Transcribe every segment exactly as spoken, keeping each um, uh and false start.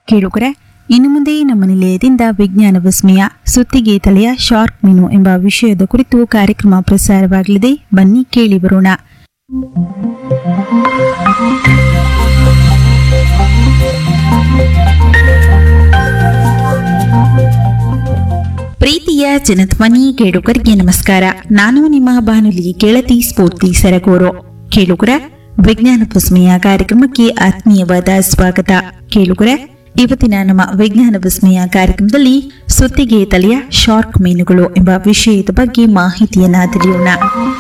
ಕೇಳುಗರೆ, ಇನ್ನು ಮುಂದೆ ನಮ್ಮ ನಿಲಯದಿಂದ ವಿಜ್ಞಾನ ವಿಸ್ಮಯ ಸುತ್ತಿಗೆ ತಲೆಯ ಶಾರ್ಕ್ ಮೀನು ಎಂಬ ವಿಷಯದ ಕುರಿತು ಕಾರ್ಯಕ್ರಮ ಪ್ರಸಾರವಾಗಲಿದೆ. ಬನ್ನಿ ಕೇಳಿ ಬರೋಣ. ಪ್ರೀತಿಯ ಜನಧ್ವನಿ ಕೇಳುಗರಿಗೆ ನಮಸ್ಕಾರ. ನಾನು ನಿಮ್ಮ ಬಾನುಲಿ ಗೆಳತಿ ಸ್ಫೂರ್ತಿ ಸರಗೂರು. ಕೇಳುಗರ ವಿಜ್ಞಾನ ವಿಸ್ಮಯ ಕಾರ್ಯಕ್ರಮಕ್ಕೆ ಆತ್ಮೀಯವಾದ ಸ್ವಾಗತ. ಕೇಳುಗರ, ಇವತ್ತಿನ ನಮ್ಮ ವಿಜ್ಞಾನ ವಿಸ್ಮಯ ಕಾರ್ಯಕ್ರಮದಲ್ಲಿ ಸುತ್ತಿಗೆ ತಲೆಯ ಶಾರ್ಕ್ ಮೀನುಗಳು ಎಂಬ ವಿಷಯದ ಬಗ್ಗೆ ಮಾಹಿತಿಯನ್ನ ತಿಳಿಯೋಣ.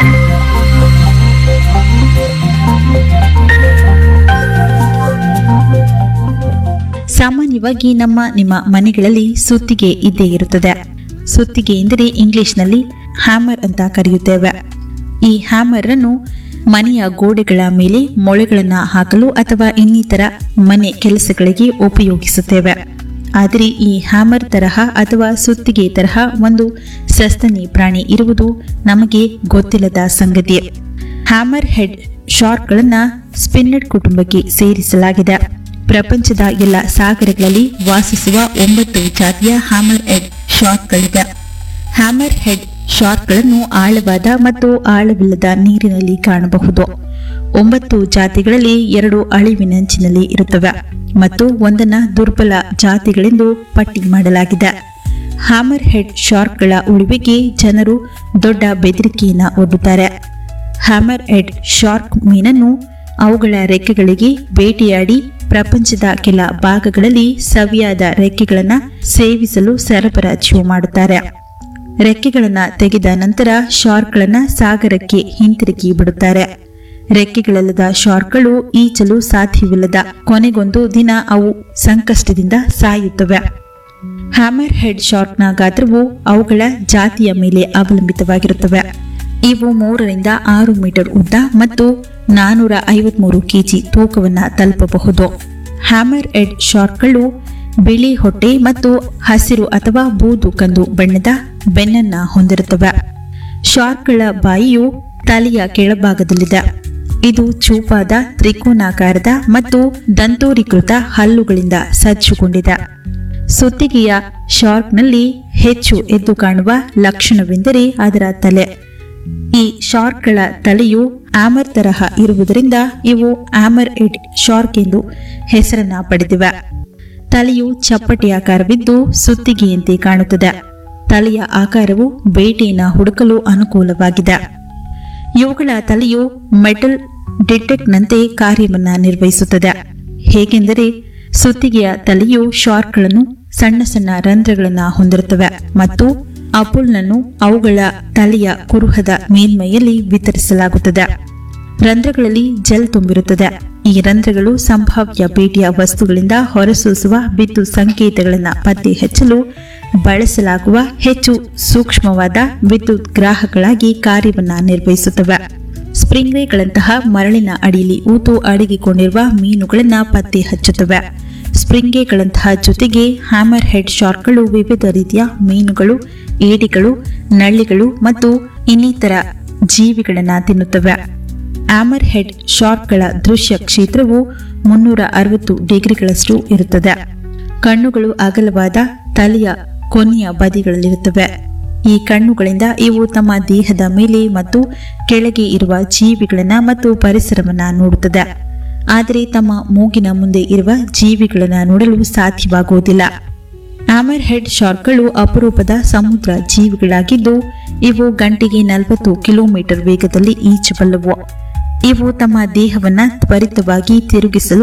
ಸಾಮಾನ್ಯವಾಗಿ ನಮ್ಮ ನಿಮ್ಮ ಮನೆಗಳಲ್ಲಿ ಸುತ್ತಿಗೆ ಇದ್ದೇ ಇರುತ್ತದೆ. ಸುತ್ತಿಗೆ ಎಂದರೆ ಇಂಗ್ಲಿಷ್ನಲ್ಲಿ ಹ್ಯಾಮರ್ ಅಂತ ಕರೆಯುತ್ತೇವೆ. ಈ ಹ್ಯಾಮರ್ ಅನ್ನು ಮನೆಯ ಗೋಡೆಗಳ ಮೇಲೆ ಮೊಳೆಗಳನ್ನು ಹಾಕಲು ಅಥವಾ ಇನ್ನಿತರ ಮನೆ ಕೆಲಸಗಳಿಗೆ ಉಪಯೋಗಿಸುತ್ತೇವೆ. ಆದರೆ ಈ ಹ್ಯಾಮರ್ ತರಹ ಅಥವಾ ಸುತ್ತಿಗೆ ತರಹ ಒಂದು ಸಸ್ತನಿ ಪ್ರಾಣಿ ಇರುವುದು ನಮಗೆ ಗೊತ್ತಿಲ್ಲದ ಸಂಗತಿ. ಹ್ಯಾಮರ್ ಹೆಡ್ ಶಾರ್ಕ್ಗಳನ್ನು ಸ್ಪಿನ್ನಡ್ ಕುಟುಂಬಕ್ಕೆ ಸೇರಿಸಲಾಗಿದೆ. ಪ್ರಪಂಚದ ಎಲ್ಲ ಸಾಗರಗಳಲ್ಲಿ ವಾಸಿಸುವ ಒಂಬತ್ತು ಜಾತಿಯ ಹ್ಯಾಮರ್ ಹೆಡ್ ಶಾರ್ಕ್ಗಳಿವೆ. ಹ್ಯಾಮರ್ ಹೆಡ್ ಶಾರ್ಕ್ಗಳನ್ನು ಆಳವಾದ ಮತ್ತು ಆಳವಿಲ್ಲದ ನೀರಿನಲ್ಲಿ ಕಾಣಬಹುದು. ಒಂಬತ್ತು ಜಾತಿಗಳಲ್ಲಿ ಎರಡು ಅಳಿವಿನಂಚಿನಲ್ಲಿ ಇರುತ್ತವೆ ಮತ್ತು ಒಂದನ್ನ ದುರ್ಬಲ ಜಾತಿಗಳೆಂದು ಪಟ್ಟಿ ಮಾಡಲಾಗಿದೆ. ಹ್ಯಾಮರ್ ಹೆಡ್ ಶಾರ್ಕ್ಗಳ ಉಳಿವಿಗೆ ಜನರು ದೊಡ್ಡ ಬೆದರಿಕೆಯನ್ನು ಒಡ್ಡುತ್ತಾರೆ. ಹ್ಯಾಮರ್ ಹೆಡ್ ಶಾರ್ಕ್ ಮೀನನ್ನು ಅವುಗಳ ರೆಕ್ಕೆಗಳಿಗೆ ಬೇಟೆಯಾಡಿ ಪ್ರಪಂಚದ ಕೆಲ ಭಾಗಗಳಲ್ಲಿ ಸವಿಯಾದ ರೆಕ್ಕೆಗಳನ್ನು ಸೇವಿಸಲು ಸರಬರಾಜು ಮಾಡುತ್ತಾರೆ. ರೆಕ್ಕೆಗಳನ್ನು ತೆಗೆದ ನಂತರ ಶಾರ್ಕ್ಗಳನ್ನು ಸಾಗರಕ್ಕೆ ಹಿಂತಿರುಗಿ ಬಿಡುತ್ತಾರೆ. ರೆಕ್ಕೆಗಳಿಲ್ಲದ ಶಾರ್ಕ್ಗಳು ಈಜಲು ಸಾಧ್ಯವಿಲ್ಲದ ಕೊನೆಗೊಂದು ದಿನ ಅವು ಸಂಕಷ್ಟದಿಂದ ಸಾಯುತ್ತವೆ. ಹ್ಯಾಮರ್ ಹೆಡ್ ಶಾರ್ಕ್ನ ಗಾತ್ರವು ಅವುಗಳ ಜಾತಿಯ ಮೇಲೆ ಅವಲಂಬಿತವಾಗಿರುತ್ತವೆ. ಇವು ಮೂರರಿಂದ ಆರು ಮೀಟರ್ ಉದ್ದ ಮತ್ತು ನಾನೂರ ಐವತ್ಮೂರು ಕೆಜಿ ತೂಕವನ್ನು ತಲುಪಬಹುದು. ಹ್ಯಾಮರ್ ಹೆಡ್ ಶಾರ್ಕ್ಗಳು ಬಿಳಿ ಹೊಟ್ಟೆ ಮತ್ತು ಹಸಿರು ಅಥವಾ ಬೂದು ಕಂದು ಬಣ್ಣದ ಬೆನ್ನನ್ನ ಹೊಂದಿರುತ್ತವೆ. ಶಾರ್ಕ್ಗಳ ಬಾಯಿಯು ತಲೆಯ ಕೆಳಭಾಗದಲ್ಲಿದೆ. ಇದು ಚೂಪಾದ ತ್ರಿಕೋನಾಕಾರದ ಮತ್ತು ದಂತೋರೀಕೃತ ಹಲ್ಲುಗಳಿಂದ ಸಜ್ಜುಗೊಂಡಿದೆ. ಸುತ್ತಿಗೆಯ ಶಾರ್ಕ್ನಲ್ಲಿ ಹೆಚ್ಚು ಎದ್ದು ಕಾಣುವ ಲಕ್ಷಣವೆಂದರೆ ಅದರ ತಲೆ. ಈ ಶಾರ್ಕ್ಗಳ ತಲೆಯು ಆಮರ್ ತರಹ ಇರುವುದರಿಂದ ಇವು ಆಮರ್ ಹೆಡ್ ಶಾರ್ಕ್ ಎಂದು ಹೆಸರನ್ನ ಪಡೆದಿವೆ. ತಲೆಯು ಚಪ್ಪಟೆಯಾಕಾರವಿದ್ದು ಸುತ್ತಿಗೆಯಂತೆ ಕಾಣುತ್ತದೆ. ತಲೆಯ ಆಕಾರವು ಬೇಟೆಯನ್ನು ಹುಡುಕಲು ಅನುಕೂಲವಾಗಿದೆ. ಇವುಗಳ ತಲೆಯು ಮೆಟಲ್ ಡಿಟೆಕ್ಟ್ನಂತೆ ಕಾರ್ಯವನ್ನ ನಿರ್ವಹಿಸುತ್ತದೆ. ಹೇಗೆಂದರೆ ಸುತ್ತಿಗೆಯ ತಲೆಯು ಶಾರ್ಕ್ಗಳನ್ನು ಸಣ್ಣ ಸಣ್ಣ ರಂಧ್ರಗಳನ್ನು ಹೊಂದಿರುತ್ತವೆ ಮತ್ತು ಅಪುಲ್ನನ್ನು ಅವುಗಳ ತಲೆಯ ಕುರುಹದ ಮೇಲ್ಮೈಯಲ್ಲಿ ವಿತರಿಸಲಾಗುತ್ತದೆ. ರಂಧ್ರಗಳಲ್ಲಿ ಜೆಲ್ ತುಂಬಿರುತ್ತದೆ. ಈ ರಂಧ್ರಗಳು ಸಂಭಾವ್ಯ ಬೇಟೆಯ ವಸ್ತುಗಳಿಂದ ಹೊರಸೂಸುವ ಬಿದ್ದು ಸಂಕೇತಗಳನ್ನು ಪತ್ತೆ ಹಚ್ಚಲು ಬಳಸಲಾಗುವ ಹೆಚ್ಚು ಸೂಕ್ಷ್ಮವಾದ ವಿದ್ಯುತ್ ಗ್ರಾಹಕಗಳಾಗಿ ಕಾರ್ಯವನ್ನ ನಿರ್ವಹಿಸುತ್ತವೆ. ಸ್ಪ್ರಿಂಗ್ರೇಗಳಂತಹ ಮರಳಿನ ಅಡಿಯಲ್ಲಿ ಊತು ಅಡಗಿಕೊಂಡಿರುವ ಮೀನುಗಳನ್ನು ಪತ್ತೆ ಹಚ್ಚುತ್ತವೆ. ಸ್ಪ್ರಿಂಗೇಗಳಂತಹ ಜೊತೆಗೆ ಹ್ಯಾಮರ್ ಹೆಡ್ ಶಾರ್ಕ್ಗಳು ವಿವಿಧ ರೀತಿಯ ಮೀನುಗಳು, ಏಡಿಗಳು, ನಳ್ಳಿಗಳು ಮತ್ತು ಇನ್ನಿತರ ಜೀವಿಗಳನ್ನು ತಿನ್ನುತ್ತವೆ. ಹ್ಯಾಮರ್ ಹೆಡ್ ಶಾರ್ಕ್ಗಳ ದೃಶ್ಯ ಕ್ಷೇತ್ರವು ಮುನ್ನೂರ ಅರವತ್ತು ಡಿಗ್ರಿಗಳಷ್ಟು ಇರುತ್ತದೆ. ಕಣ್ಣುಗಳು ಅಗಲವಾದ ತಲೆಯ ಕೊನೆಯ ಬದಿಗಳಲ್ಲಿರುತ್ತವೆ. ಈ ಕಣ್ಣುಗಳಿಂದ ಇವು ತಮ್ಮ ದೇಹದ ಮೇಲೆ ಮತ್ತು ಕೆಳಗೆ ಇರುವ ಜೀವಿಗಳನ್ನ ಮತ್ತು ಪರಿಸರವನ್ನ ನೋಡುತ್ತದೆ. ಆದರೆ ತಮ್ಮ ಮೂಗಿನ ಮುಂದೆ ಇರುವ ಜೀವಿಗಳನ್ನು ನೋಡಲು ಸಾಧ್ಯವಾಗುವುದಿಲ್ಲ. ಹ್ಯಾಮರ್ ಹೆಡ್ ಶಾರ್ಕ್ಗಳು ಅಪರೂಪದ ಸಮುದ್ರ ಜೀವಿಗಳಾಗಿದ್ದು ಇವು ಗಂಟೆಗೆ ನಲವತ್ತು ಕಿಲೋಮೀಟರ್ ವೇಗದಲ್ಲಿ ಈಜಬಲ್ಲವು. ಇವು ತಮ್ಮ ದೇಹವನ್ನು ತ್ವರಿತವಾಗಿ ತಿರುಗಿಸಲು